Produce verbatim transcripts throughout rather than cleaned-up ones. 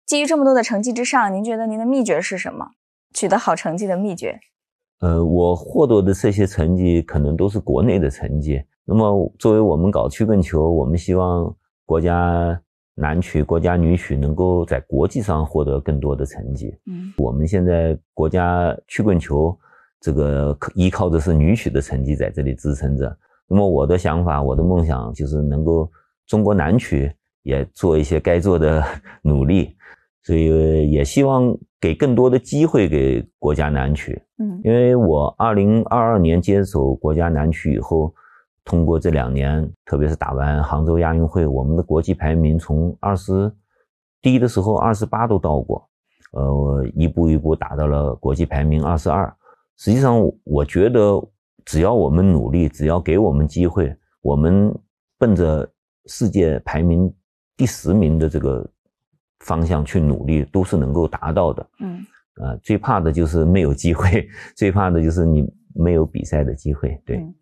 基于这么多的成绩之上，您觉得您的秘诀是什么？取得好成绩的秘诀？ 呃，我获得的这些成绩可能都是国内的成绩。那么作为我们搞曲棍球，我们希望国家男曲、国家女曲能够在国际上获得更多的成绩。嗯，我们现在国家曲棍球这个依靠的是女曲的成绩在这里支撑着。那么我的想法，我的梦想就是能够中国男曲也做一些该做的努力，所以也希望给更多的机会给国家男曲。嗯，因为我二零二二年接手国家男曲以后，通过这两年，特别是打完杭州亚运会，我们的国际排名从二十低的时候二十八都到过，呃，一步一步打到了国际排名二十二。实际上，我觉得只要我们努力，只要给我们机会，我们奔着世界排名第十名的这个方向去努力，都是能够达到的。嗯，呃，最怕的就是没有机会，最怕的就是你没有比赛的机会。对。嗯，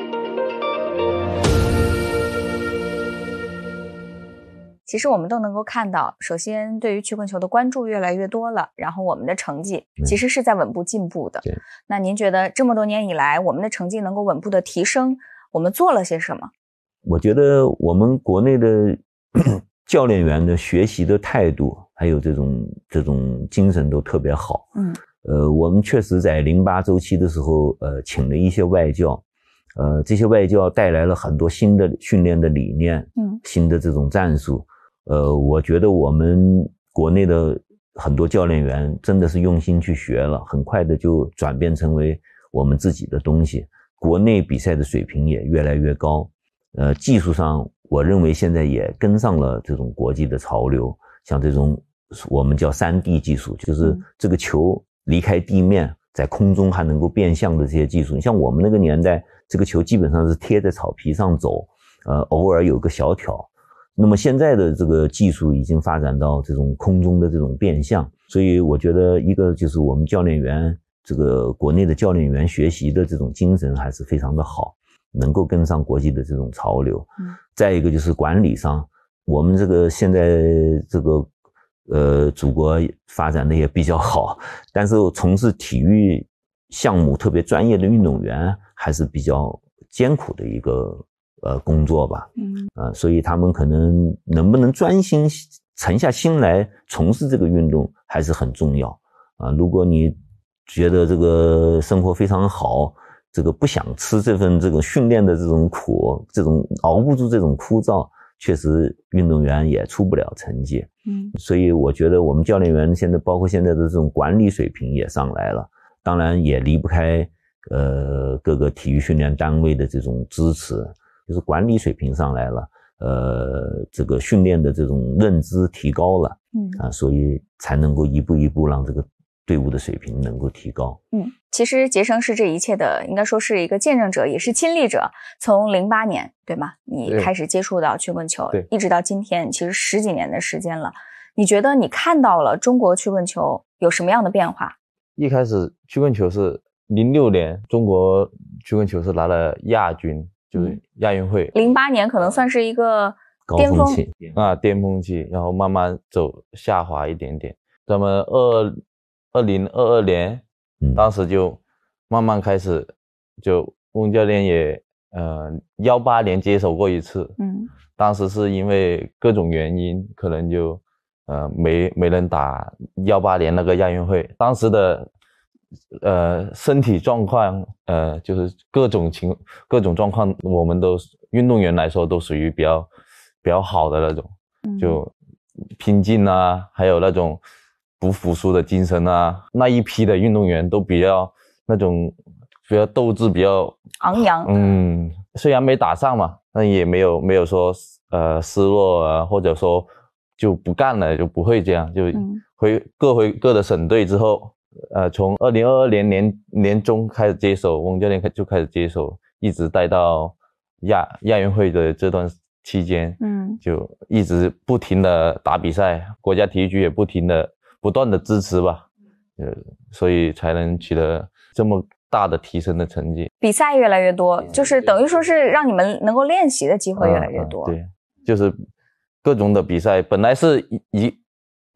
其实我们都能够看到，首先对于曲棍球的关注越来越多了，然后我们的成绩其实是在稳步进步的。 对， 那您觉得这么多年以来，我们的成绩能够稳步的提升，我们做了些什么？ 我觉得我们国内的教练员的学习的态度，还有这种这种精神都特别好。嗯，呃，我们确实在零八周期的时候，呃，请了一些外教。呃，这些外教带来了很多新的训练的理念，嗯，新的这种战术。呃，我觉得我们国内的很多教练员真的是用心去学了，很快的就转变成为我们自己的东西。国内比赛的水平也越来越高，呃，技术上我认为现在也跟上了这种国际的潮流，像这种我们叫 三 D 技术，就是这个球离开地面，在空中还能够变向的这些技术。你像我们那个年代，这个球基本上是贴在草皮上走，呃，偶尔有个小挑。那么现在的这个技术已经发展到这种空中的这种变向，所以我觉得一个就是我们教练员，这个国内的教练员学习的这种精神还是非常的好，能够跟上国际的这种潮流。嗯，再一个就是管理上，我们这个现在这个呃祖国发展的也比较好，但是从事体育项目特别专业的运动员还是比较艰苦的一个呃，工作吧，嗯，呃，所以他们可能能不能专心沉下心来从事这个运动还是很重要啊、呃。如果你觉得这个生活非常好，这个不想吃这份这个训练的这种苦，这种熬不住这种枯燥，确实运动员也出不了成绩。嗯，所以我觉得我们教练员现在包括现在的这种管理水平也上来了，当然也离不开呃各个体育训练单位的这种支持。就是管理水平上来了，呃，这个训练的这种认知提高了，嗯啊，所以才能够一步一步让这个队伍的水平能够提高。 嗯，其实杰生是这一切的，应该说是一个见证者，也是亲历者。从零八年，对吗？你开始接触到曲棍球，一直到今天，其实十几年的时间了。你觉得你看到了中国曲棍球有什么样的变化？ 一开始曲棍球是零六年，中国曲棍球是拿了亚军。就是亚运会， 零八年可能算是一个巅峰期啊，巅峰期，然后慢慢走下滑一点点。咱们二二零二二年，嗯，当时就慢慢开始，就翁教练也呃幺八年接手过一次，嗯，当时是因为各种原因，可能就呃没没人打幺八年那个亚运会，当时的。呃，身体状况，呃，就是各种情各种状况，我们都运动员来说都属于比较比较好的那种，嗯、就拼劲啊，还有那种不服输的精神啊，那一批的运动员都比较那种比较斗志比较昂扬。 嗯，虽然没打上嘛，但也没有没有说呃失落啊，或者说就不干了，就不会这样，就回、嗯、各回各的省队之后。呃，从二零二二年年年中开始接手，翁教练就开始接手，一直带到亚亚运会的这段期间，嗯，就一直不停的打比赛，国家体育局也不停的不断的支持吧，呃，所以才能取得这么大的提升的成绩。 比赛越来越多，就是等于说是让你们能够练习的机会越来越多。 啊啊、对，就是各种的比赛，本来是一